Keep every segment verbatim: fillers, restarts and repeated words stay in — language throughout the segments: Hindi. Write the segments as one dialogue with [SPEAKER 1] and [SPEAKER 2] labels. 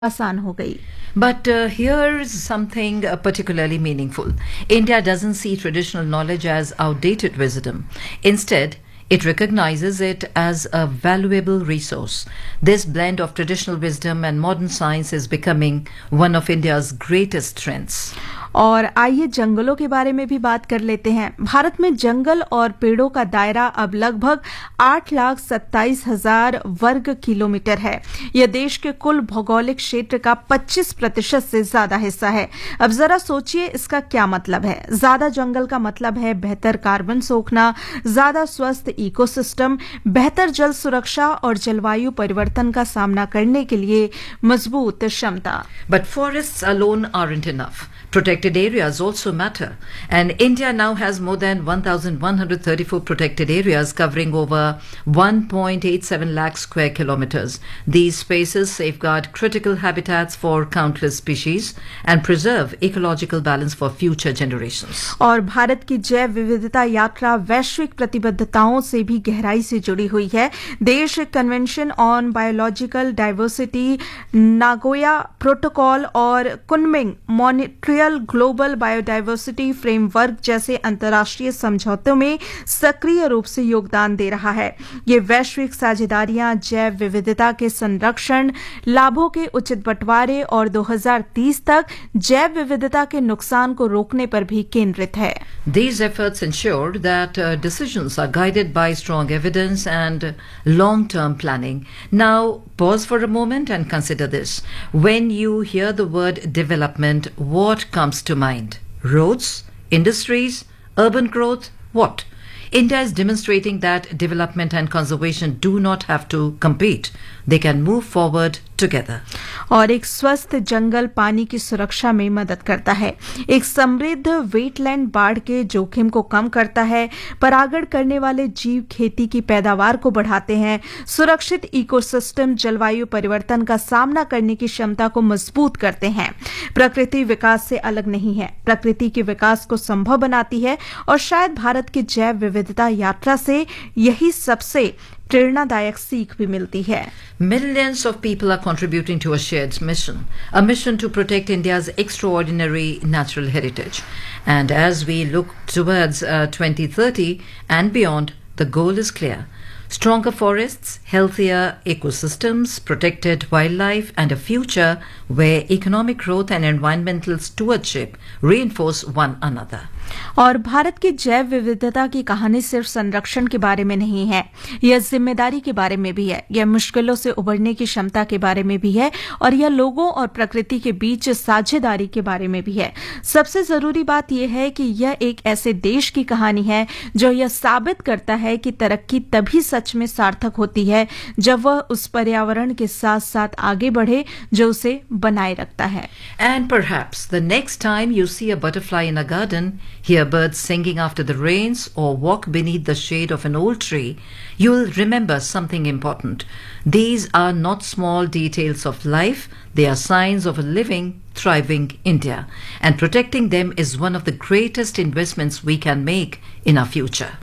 [SPEAKER 1] आसान हो गई।
[SPEAKER 2] But uh, here's something uh, particularly meaningful. India doesn't see traditional knowledge as outdated wisdom. Instead, it recognizes it as a valuable resource. This blend of traditional wisdom and modern science is becoming one of India's greatest strengths.
[SPEAKER 1] और आइए जंगलों के बारे में भी बात कर लेते हैं। भारत में जंगल और पेड़ों का दायरा अब लगभग आठ लाख सत्ताईस हजार वर्ग किलोमीटर है। यह देश के कुल भौगोलिक क्षेत्र का पच्चीस प्रतिशत से ज्यादा हिस्सा है। अब जरा सोचिए इसका क्या मतलब है। ज्यादा जंगल का मतलब है बेहतर कार्बन सोखना, ज्यादा स्वस्थ इकोसिस्टम, बेहतर जल सुरक्षा और जलवायु परिवर्तन का सामना करने के लिए मजबूत क्षमता।
[SPEAKER 2] But forests alone aren't enough. Protected areas also matter, and India now has more than one thousand one hundred thirty-four protected areas covering over one point eight seven lakh square kilometers. These spaces safeguard critical habitats for countless species and preserve ecological balance for future generations.
[SPEAKER 1] और भारत की जैव विविधता यात्रा वैश्विक प्रतिबद्धताओं से भी गहराई से जुड़ी हुई है। देश convention on biological diversity, Nagoya protocol और Kunming Montreal global biodiversity framework जैसे अंतर्राष्ट्रीय समझौतों में सक्रिय रूप से योगदान दे रहा है। ये वैश्विक साझेदारियां जैव विविधता के संरक्षण, लाभों के उचित बंटवारे और दो हज़ार तीस तक जैव विविधता के नुकसान को रोकने पर भी केंद्रित है।
[SPEAKER 2] These efforts ensure that uh, decisions are guided by strong evidence and long-term planning. Now, pause for a moment and consider this. When you hear the word development, what comes to mind? Roads, industries, urban growth, what? India is demonstrating that development and conservation do not have to compete. They can move forward together.
[SPEAKER 1] और एक स्वस्थ जंगल पानी की सुरक्षा में मदद करता है। एक समृद्ध वेटलैंड बाढ़ के जोखिम को कम करता है। परागण करने वाले जीव खेती की पैदावार को बढ़ाते हैं। सुरक्षित इकोसिस्टम जलवायु परिवर्तन का सामना करने की क्षमता को मजबूत करते हैं। प्रकृति विकास से अलग नहीं है, प्रकृति के विकास को संभव बनाती है और शायद भारत की जैव विविधता यात्रा से यही सबसे प्रेरणादायक सीख भी मिलती है।
[SPEAKER 2] Millions of people are contributing to a shared mission, a mission to protect India's extraordinary natural heritage. And as we look towards uh, twenty thirty and beyond, the goal is clear. Stronger forests, healthier ecosystems, protected wildlife, and a future where economic growth and environmental stewardship reinforce one another.
[SPEAKER 1] और भारत की जैव विविधता की कहानी सिर्फ संरक्षण के बारे में नहीं है, यह जिम्मेदारी के बारे में भी है, यह मुश्किलों से उबरने की क्षमता के बारे में भी है और यह लोगों और प्रकृति के बीच साझेदारी के बारे में भी है। सबसे जरूरी बात यह है कि यह एक ऐसे देश की कहानी है जो यह साबित करता है कि तरक्की तभी सच में सार्थक होती है जब वह उस पर्यावरण के साथ साथ आगे बढ़े जो उसे बनाए रखता है।
[SPEAKER 2] And perhaps the next time you see a butterfly in a garden, hear birds singing after the rains, or walk beneath the shade of an old tree, you will remember something important. These are not small details of life, they are signs of a living, thriving India. And protecting them is one of the greatest investments we can make in our future.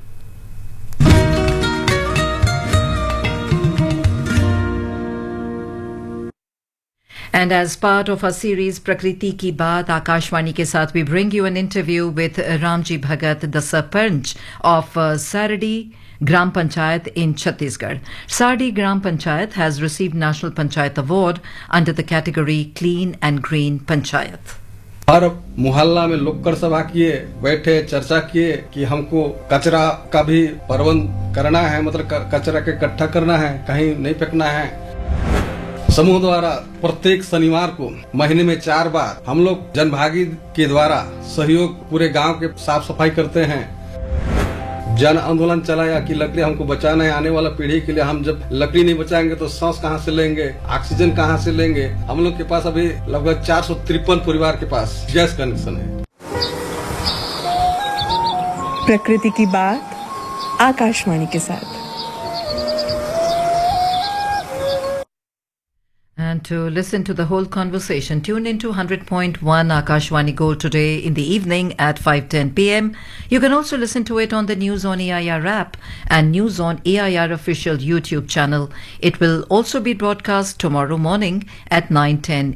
[SPEAKER 2] And as part of our series Prakriti Ki Baat, Akashvani ke saath, we bring you an interview with Ramji Bhagat, the Sarpanch of uh, Sardi Gram Panchayat in Chhattisgarh. Sardi Gram Panchayat has received National Panchayat Award under the category Clean and Green Panchayat.
[SPEAKER 3] हर मोहल्ला में लोग कर सभा किए, बैठे चर्चा किए कि हमको कचरा का भी प्रबंध करना है, मतलब कचरा के इकट्ठा करना है, कहीं नहीं फेंकना है। समूह द्वारा प्रत्येक शनिवार को महीने में चार बार हम लोग जनभागी के द्वारा सहयोग पूरे गांव के साफ सफाई करते हैं। जन आंदोलन चलाया कि लकड़ी हमको बचाना है, आने वाला पीढ़ी के लिए। हम जब लकड़ी नहीं बचाएंगे तो सांस कहां से लेंगे, ऑक्सीजन कहां से लेंगे। हम लोग के पास अभी लगभग चार सौ तिरपन परिवार के पास गैस कनेक्शन है।
[SPEAKER 4] प्रकृति की बात आकाशवाणी के साथ।
[SPEAKER 2] And To listen to the whole conversation, tune into one hundred point one Akashwani Gold today in the evening at five ten p m. You can also listen to it on the News on A I R app and News on A I R official YouTube channel. It will also be broadcast tomorrow morning at nine ten